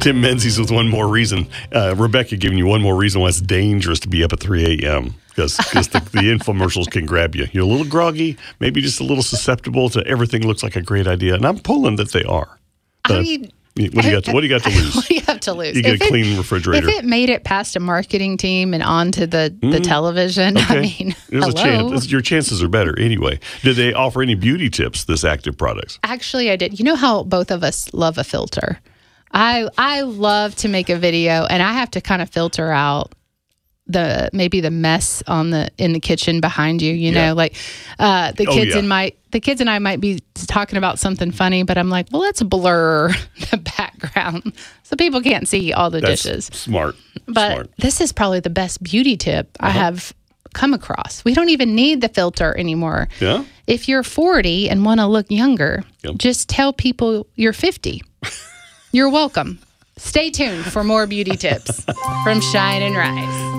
Tim Menzies with one more reason. Rebecca giving you one more reason why it's dangerous to be up at 3 a.m. Because the infomercials can grab you. You're a little groggy, maybe just a little susceptible to everything looks like a great idea. And I'm pulling that they are. I mean, what do you got to lose? What do you have to lose? You get a clean refrigerator. If it made it past a marketing team and onto the television, okay. I mean, there's hello? a chance. Your chances are better anyway. Did they offer any beauty tips, this Active products? Actually, I did. You know how both of us love a filter? I love to make a video, and I have to kind of filter out maybe the mess in the kitchen behind you. You know, like the kids and I might be talking about something funny, but I'm like, well, let's blur the background so people can't see all the dishes. Smart. But this is probably the best beauty tip I have come across. We don't even need the filter anymore. Yeah. If you're 40 and want to look younger, just tell people you're 50. You're welcome. Stay tuned for more beauty tips from Shine and Rise.